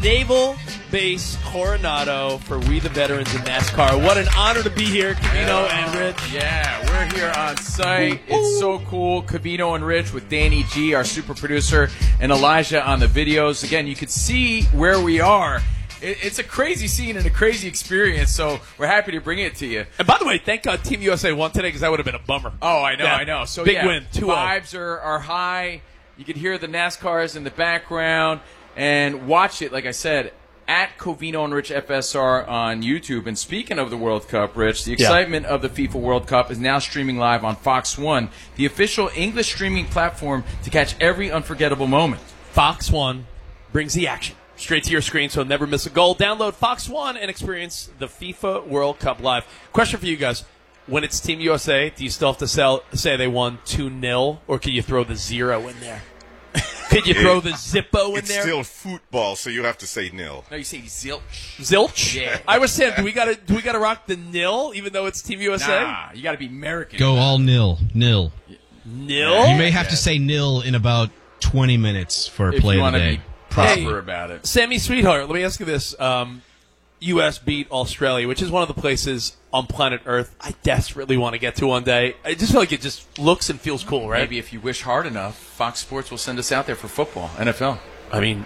Naval Base Coronado for We the Veterans in NASCAR. What an honor to be here, Covino and Rich. Yeah, we're here on site. It's so cool. Covino and Rich with Danny G, our super producer, and Elijah on the videos. Again, you can see where we are. It's a crazy scene and a crazy experience, so we're happy to bring it to you. And by the way, thank God Team USA won today because that would have been a bummer. Oh, I know, Yeah. I know. So Big win, 2-0. Vibes are high. You can hear the NASCARs in the background and watch it, like I said, at Covino and Rich FSR on YouTube. And speaking of the World Cup, Rich, the excitement of the FIFA World Cup is now streaming live on Fox One, the official English streaming platform to catch every unforgettable moment. Fox One brings the action straight to your screen, so never miss a goal. Download Fox One and experience the FIFA World Cup live. Question for you guys. When it's Team USA, do you still have to say they won 2-0, or can you throw the 0 in there? Could you throw the Zippo in It's there? still football, so you have to say nil. No, you say zilch. Zilch? Yeah. I was saying, do we gotta rock the nil, even though it's Team USA? Nah, you got to be American. Go all nil. Nil? You may have to say nil in about 20 minutes for a if play you of want the to day. be proper Hey. about it. Sammy Sweetheart, let me ask you this. U.S. beat Australia, which is one of the places on planet Earth I desperately want to get to one day. I just feel like it just looks and feels cool, right? Maybe if you wish hard enough, Fox Sports will send us out there for football, NFL. I mean,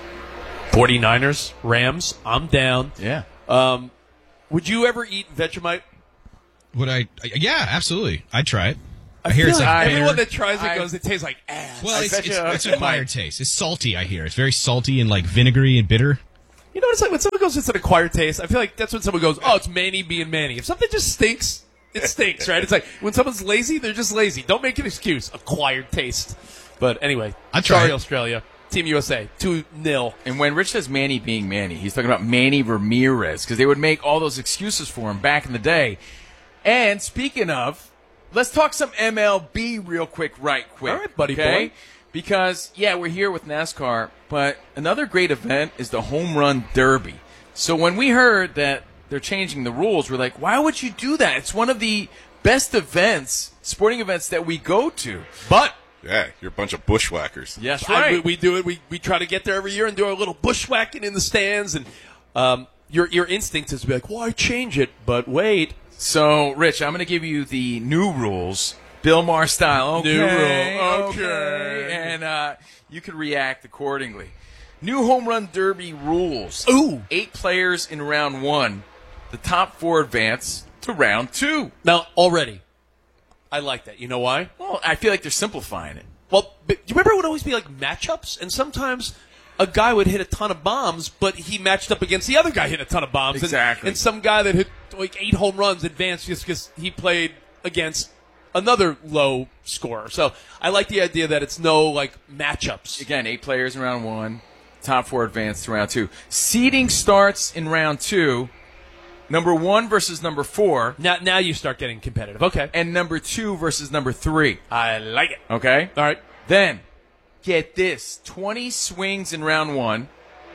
49ers, Rams, I'm down. Yeah. Would you ever eat Vegemite? Would I? Yeah, absolutely. I'd try it. I hear it's feel like everyone bitter. that tries it goes, it tastes like ass. Well, I bet you it's it an acquired taste. It's salty, I hear. It's very salty and like vinegary and bitter. You know what it's like when someone goes, it's an acquired taste? I feel like that's when someone goes, oh, it's Manny being Manny. If something just stinks, it stinks, right? It's like when someone's lazy, they're just lazy. Don't make an excuse. Acquired taste. But anyway, I'd try sorry, it. Australia. Team USA, 2-0. And when Rich says Manny being Manny, he's talking about Manny Ramirez, because they would make all those excuses for him back in the day. And speaking of, let's talk some MLB real quick, All right, buddy okay? boy. Because, yeah, we're here with NASCAR, but another great event is the Home Run Derby. So when we heard that they're changing the rules, we're like, why would you do that? It's one of the best events, sporting events that we go to. But Yeah, you're a bunch of bushwhackers. Yes, we do it. We try to get there every year and do our little bushwhacking in the stands. And your instinct is to be like, why change it? But wait. So, Rich, I'm going to give you the new rules, Bill Maher style. Okay, New rule. okay. And you can react accordingly. New Home Run Derby rules. Ooh. 8 players in round 1. The top 4 advance to round 2. Now, already, I like that. You know why? Well, I feel like they're simplifying it. Well, do you remember it would always be like matchups? And sometimes a guy would hit a ton of bombs, but he matched up against the other guy hit a ton of bombs. Exactly. And some guy that hit like 8 home runs advanced just because he played against another low scorer. So I like the idea that it's no like matchups. Again, 8 players in round 1. Top 4 advance to round 2. Seeding starts in round 2. Number 1 versus number 4. Now you start getting competitive. Okay. And number 2 versus number 3. I like it. Okay? All right. Then, get this, 20 swings in round 1,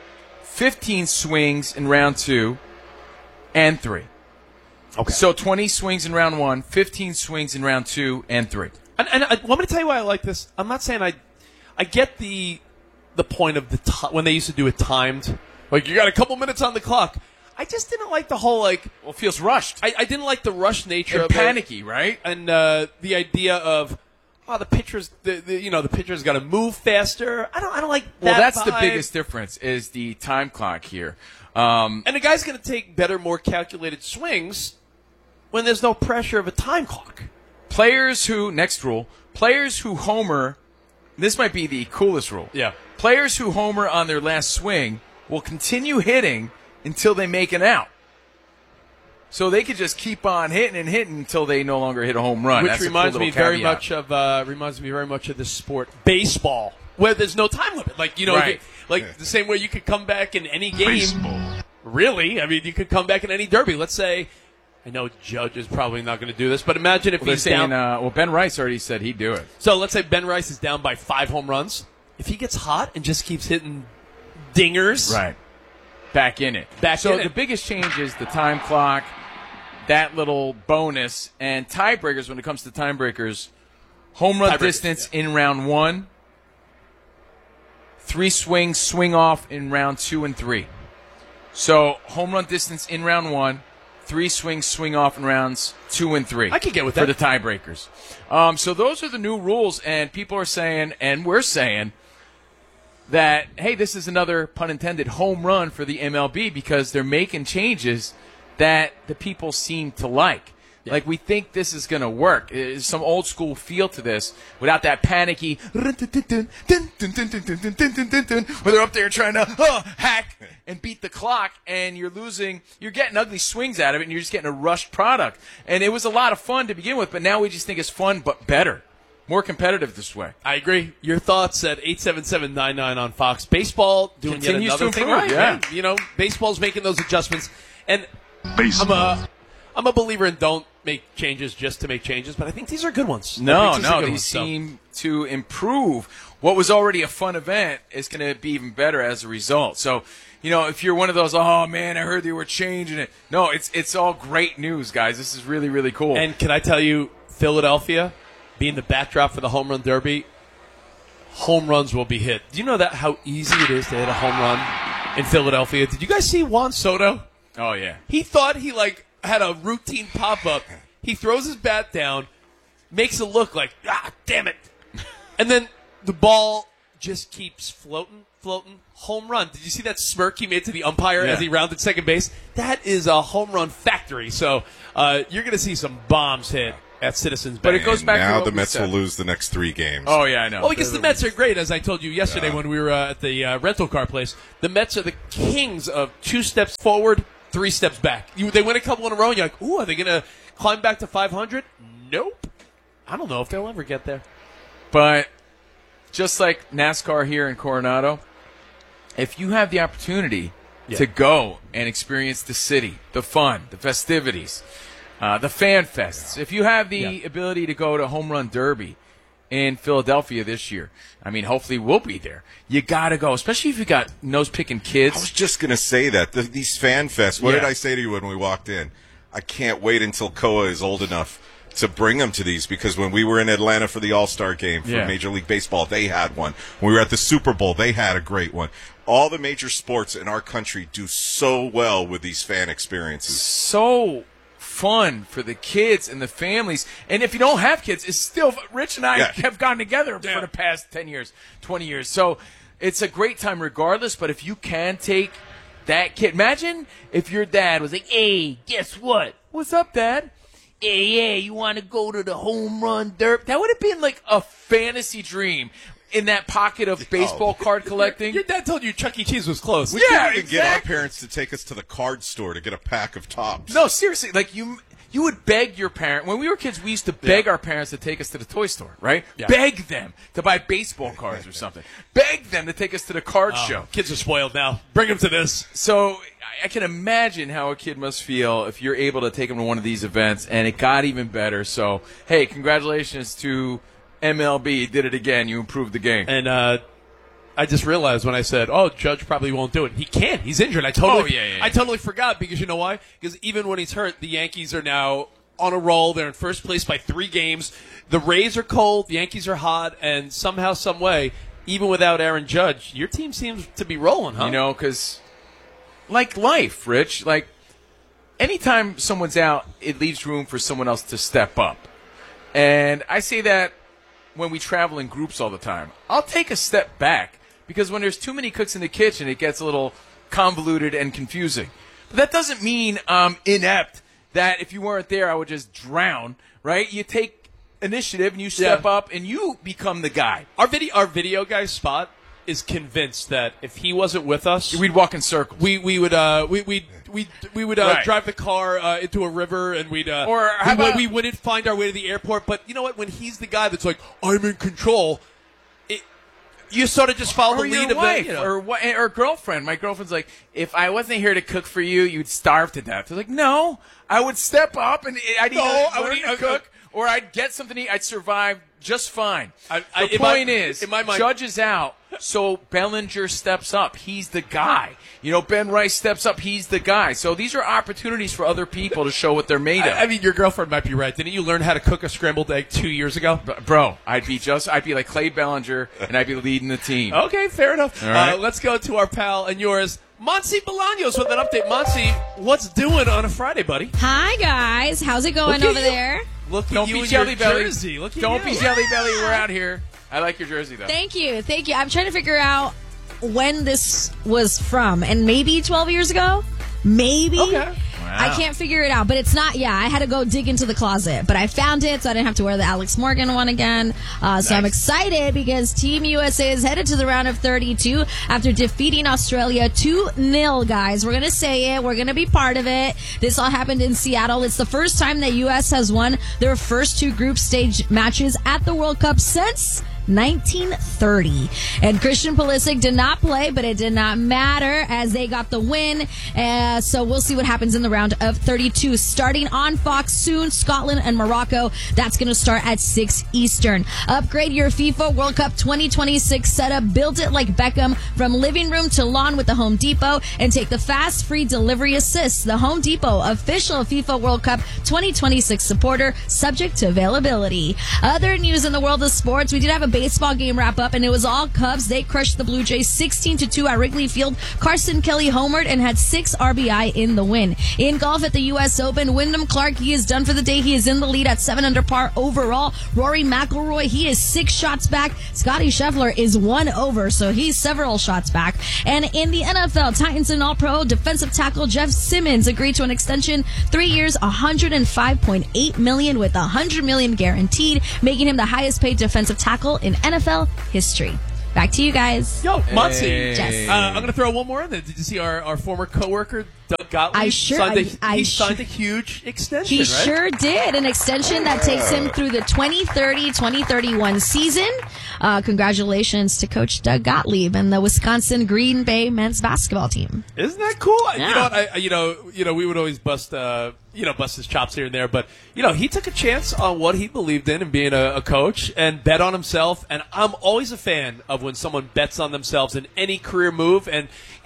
15 swings in round 2, and 3. Okay. So 20 swings in round 1, 15 swings in round 2, and 3. And want me to tell you why I like this? I'm not saying I get the point of when they used to do it timed. Like, you got a couple minutes on the clock. I just didn't like the whole, like... Well, it feels rushed. I didn't like the rush nature And of it. panicky, right? And the idea of, the pitcher's got to move faster. I don't like that. Well, that's the vibe. biggest difference, is the time clock here. And the guy's going to take better, more calculated swings when there's no pressure of a time clock. Next rule, players who homer, this might be the coolest rule. Yeah. Players who homer on their last swing will continue hitting until they make an out. So they could just keep on hitting and hitting until they no longer hit a home run. Which That's a reminds cool me little very caveat. much of the sport baseball, where there's no time limit. Like Right. the same way you could come back in any game. Baseball. Really, I mean, you could come back in any derby. Let's say, I know Judge is probably not going to do this, but imagine if They're he's saying, down. Ben Rice already said he'd do it. So let's say Ben Rice is down by 5 home runs. If he gets hot and just keeps hitting dingers, Right. Back in it. So the biggest change is the time clock, that little bonus, and tiebreakers when it comes to tiebreakers. Home run distance in round 1, 3 swings, swing off in round 2 and 3. So home run distance in round 1, 3 swings, swing off in rounds 2 and 3. I could get with for that. the tiebreakers. So those are the new rules, and people are saying, and we're saying, that, hey, this is another, pun intended, home run for the MLB because they're making changes that the people seem to like. Yeah. Like, we think this is going to work. There's some old school feel to this without that panicky, where they're up there trying to hack and beat the clock, and you're getting ugly swings out of it, and you're just getting a rushed product. And it was a lot of fun to begin with, but now we just think it's fun but better. More competitive this way. I agree. Your thoughts at 877-99 on Fox. Baseball doing Continues yet another to thing improve, right. yeah. You know, baseball's making those adjustments. And Baseball. I'm a believer in don't make changes just to make changes, but I think these are good ones. No, these are good they ones, seem to improve. What was already a fun event is going to be even better as a result. So, you know, if you're one of those, oh, man, I heard they were changing it. No, it's all great news, guys. This is really, really cool. And can I tell you, Philadelphia being the backdrop for the home run derby, home runs will be hit. Do you know that how easy it is to hit a home run in Philadelphia? Did you guys see Juan Soto? Oh, yeah. He thought he, had a routine pop-up. He throws his bat down, makes it look like, damn it. And then the ball just keeps floating. Home run. Did you see that smirk he made to the umpire as he rounded second base? That is a home run factory. So you're going to see some bombs hit at Citizens Bank. But it goes back to now what the we Mets said. will lose the next 3 games. Oh, yeah, I know. Well, because the Mets are great, as I told you yesterday when we were at the rental car place. The Mets are the kings of 2 steps forward, 3 steps back. They win a couple in a row, and you're like, ooh, are they going to climb back to 500? Nope. I don't know if they'll ever get there. But just like NASCAR here in Coronado, if you have the opportunity to go and experience the city, the fun, the festivities, the fan fests, if you have the ability to go to Home Run Derby in Philadelphia this year, I mean, hopefully we'll be there. You got to go, especially if you got nose-picking kids. I was just going to say that. These fan fests, what Yeah. did I say to you when we walked in? I can't wait until Koa is old enough to bring them to these, because when we were in Atlanta for the All-Star game for Major League Baseball, they had one. When we were at the Super Bowl, they had a great one. All the major sports in our country do so well with these fan experiences. So fun for the kids and the families. And if you don't have kids, it's still, Rich and I have gotten together for the past 10 years, 20 years. So it's a great time regardless, but if you can take that kid, imagine if your dad was like, hey, guess what? What's up, Dad? Hey, you want to go to the home run derby? That would have been like a fantasy dream in that pocket of baseball card collecting. Your dad told you Chuck E. Cheese was close. We couldn't even get our parents to take us to the card store to get a pack of Tops. No, seriously, like you would beg your parent. When we were kids, we used to beg our parents to take us to the toy store, right? Yeah. Beg them to buy baseball cards or something. Beg them to take us to the card show. Kids are spoiled now. Bring them to this. So I can imagine how a kid must feel if you're able to take them to one of these events, and it got even better. So, hey, congratulations to MLB. You did it again. You improved the game. And I just realized when I said, Judge probably won't do it. He can't. He's injured. I totally forgot, because you know why? Because even when he's hurt, the Yankees are now on a roll. They're in first place by 3 games. The Rays are cold. The Yankees are hot. And somehow, some way, even without Aaron Judge, your team seems to be rolling, huh? You know, because like life, Rich, like anytime someone's out, it leaves room for someone else to step up. And I say that when we travel in groups all the time. I'll take a step back, because when there's too many cooks in the kitchen, it gets a little convoluted and confusing. But that doesn't mean I'm inept, that if you weren't there, I would just drown, right? You take initiative and you step up and you become the guy. Our video guy, Spot, is convinced that if he wasn't with us, we'd walk in circles. We would drive the car into a river, and we wouldn't find our way to the airport. But you know what? When he's the guy that's like, I'm in control, you sort of just follow the lead your wife, of the or girlfriend. My girlfriend's like, if I wasn't here to cook for you, you'd starve to death. I was like, no, I would step up and I'd either learn to cook or I'd get something to eat. I'd survive just fine. The in point my- is, in my mind- Judge is out, so Bellinger steps up. He's the guy. Ben Rice steps up. He's the guy. So these are opportunities for other people to show what they're made of. I mean, your girlfriend might be right. Didn't you learn how to cook a scrambled egg 2 years ago? Bro, I'd be like Clay Bellinger, and I'd be leading the team. Okay, fair enough. All right. Let's go to our pal and yours, Monsi Bolaños, with an update. Monsi, what's doing on a Friday, buddy? Hi, guys. How's it going Look at over you. there? Look at Don't you be in Jelly your Belly. jersey. Look at Don't you. be Jelly Belly. We're out here. I like your jersey, though. Thank you. I'm trying to figure out when this was from, and maybe 12 years ago? Maybe. Okay. Wow. I can't figure it out, but it's not. Yeah, I had to go dig into the closet, but I found it, so I didn't have to wear the Alex Morgan one again. So I'm excited because Team USA is headed to the round of 32 after defeating Australia 2-0, guys. We're going to say it. We're going to be part of it. This all happened in Seattle. It's the first time that U.S. has won their first 2 group stage matches at the World Cup since 1930. And Christian Pulisic did not play, but it did not matter as they got the win. So we'll see what happens in the round of 32. Starting on Fox soon, Scotland and Morocco. That's going to start at 6 Eastern. Upgrade your FIFA World Cup 2026 setup. Build it like Beckham from living room to lawn with the Home Depot and take the fast free delivery assist. The Home Depot, official FIFA World Cup 2026 supporter, subject to availability. Other news in the world of sports, we did have a baseball game wrap up, and it was all Cubs. They crushed the Blue Jays 16-2 at Wrigley Field. Carson Kelly homered and had 6 RBI in the win. In golf at the U.S. Open, Wyndham Clark, he is done for the day. He is in the lead at 7 under par overall. Rory McIlroy, he is 6 shots back. Scotty Scheffler is 1 over, so he's several shots back. And in the NFL, Titans and All-Pro defensive tackle Jeff Simmons agreed to an extension, 3 years, $105.8 million with $100 million guaranteed, making him the highest paid defensive tackle in NFL history. Back to you guys. Yo, Muncie. Hey. Yes. I'm going to throw one more in there. Did you see our former coworker, Doug Gottlieb? I sure- signed a huge extension, He right? sure did. An extension that takes him through the 2030-2031 season. Congratulations to Coach Doug Gottlieb and the Wisconsin Green Bay men's basketball team. Isn't that cool? Yeah. You know what? We would always bust his chops here and there, but he took a chance on what he believed in and being a coach and bet on himself. And I'm always a fan of when someone bets on themselves in any career move, and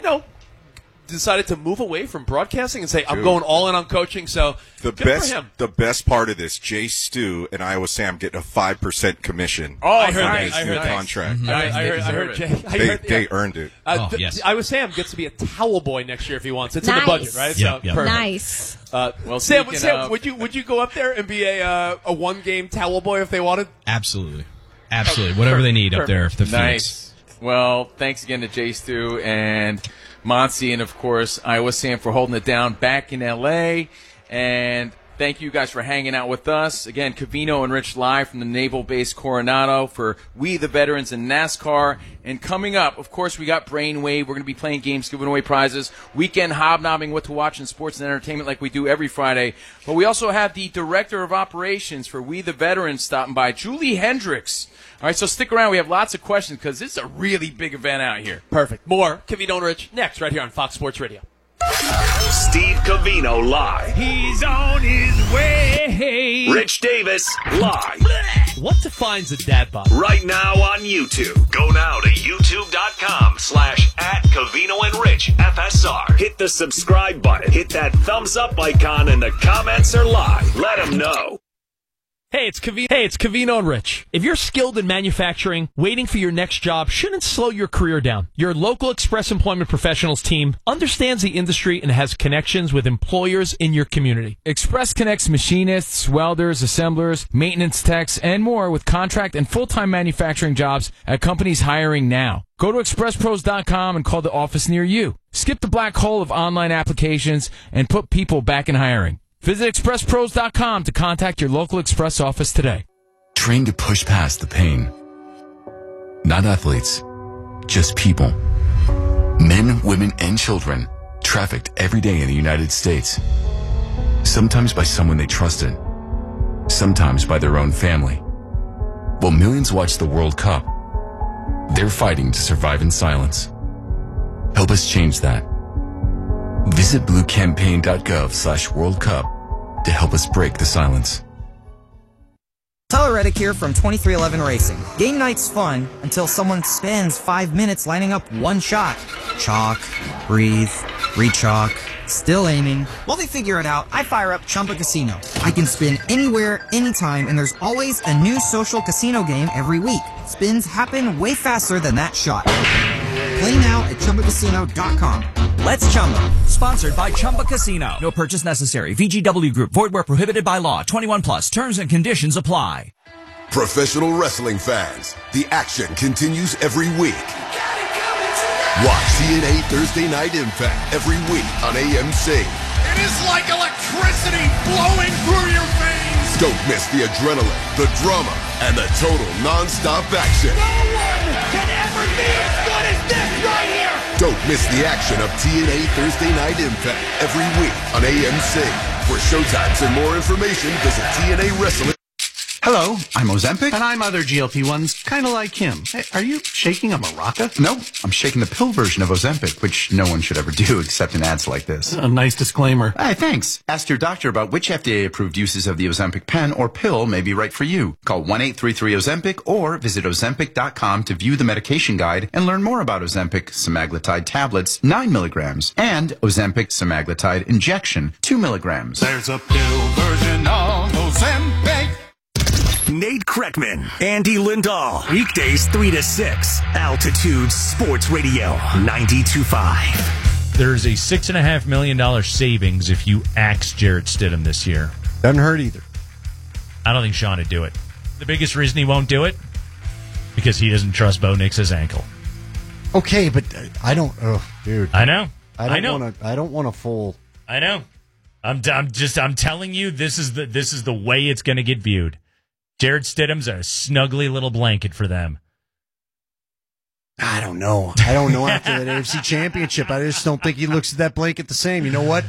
decided to move away from broadcasting and say, I'm going all in on coaching. So good for him. The best part of this, Jay Stu and Iowa Sam get a 5% commission. Oh, I heard on that. his I new heard that. contract. I heard Jay. They earned it. Yes. Iowa Sam gets to be a towel boy next year if he wants. It's in Nice. the budget, right? Yep, So, yep. perfect. Nice. Well, Sam, speaking of- would you go up there and be a one-game towel boy if they wanted? Absolutely. Whatever they need up there. The Phoenix. Nice. Well, thanks again to Jay Stu and Monty, and of course Iowa Sam for holding it down back in LA. And thank you guys for hanging out with us. Again, Covino and Rich live from the Naval Base Coronado for We the Veterans in NASCAR. And coming up, of course, we got Brainwave. We're going to be playing games, giving away prizes, weekend hobnobbing, what to watch in sports and entertainment like we do every Friday. But we also have the Director of Operations for We the Veterans stopping by, Julie Hendricks. All right, so stick around. We have lots of questions because this is a really big event out here. Perfect. More Covino and Rich next right here on Fox Sports Radio. Steve Covino live. He's on his way. Rich Davis live. What defines a dad bod? Right now on YouTube. Go now to youtube.com/@CovinoandRichFSR. Hit the subscribe button. Hit that thumbs up icon, and the comments are live. Let them know. Hey, it's Covino and Rich. If you're skilled in manufacturing, waiting for your next job shouldn't slow your career down. Your local Express Employment Professionals team understands the industry and has connections with employers in your community. Express connects machinists, welders, assemblers, maintenance techs, and more with contract and full-time manufacturing jobs at companies hiring now. Go to expresspros.com and call the office near you. Skip the black hole of online applications and put people back in hiring. Visit expresspros.com to contact your local Express office today. Trained to push past the pain. Not athletes, just people. Men, women, and children trafficked every day in the United States. Sometimes by someone they trusted. Sometimes by their own family. While millions watch the World Cup, they're fighting to survive in silence. Help us change that. Visit bluecampaign.gov/World Cup to help us break the silence. Tyler Reddick here from 2311 Racing. Game night's fun until someone spends 5 minutes lining up one shot. Chalk, breathe, re-chalk, still aiming. While they figure it out, I fire up Chumba Casino. I can spin anywhere, anytime, and there's always a new social casino game every week. Spins happen way faster than that shot. Play now at ChumbaCasino.com. Let's Chumba. Sponsored by Chumba Casino. No purchase necessary. VGW Group. Void where prohibited by law. 21 plus. Terms and conditions apply. Professional wrestling fans, the action continues every week. Watch TNA Thursday Night Impact every week on AMC. It is like electricity flowing through your veins. Don't miss the adrenaline, the drama, and the total non-stop action. No one can ever be as good as this right here. Don't miss the action of TNA Thursday Night Impact every week on AMC. For showtimes and more information, visit TNA Wrestling. Hello, I'm Ozempic. And I'm other GLP-1s, kind of like him. Hey, are you shaking a maraca? No, I'm shaking the pill version of Ozempic, which no one should ever do except in ads like this. A nice disclaimer. Hey, thanks. Ask your doctor about which FDA-approved uses of the Ozempic pen or pill may be right for you. Call 1-833-OZEMPIC or visit Ozempic.com to view the medication guide and learn more about Ozempic semaglutide tablets, 9 milligrams, and Ozempic semaglutide injection, 2 milligrams. There's a pill version of Ozempic. Nate Kreckman, Andy Lindahl. Weekdays 3 to 6. Altitude Sports Radio 92.5. There's a $6.5 million savings if you axe Jarrett Stidham this year. Doesn't hurt either. I don't think Sean would do it. The biggest reason he won't do it? Because he doesn't trust Bo Nix's ankle. Okay, but I don't. Oh, dude. I know. I don't want a full. I know. I'm telling you, this is the way it's going to get viewed. Jarrett Stidham's a snuggly little blanket for them. I don't know. After that AFC Championship, I just don't think he looks at that blanket the same. You know what?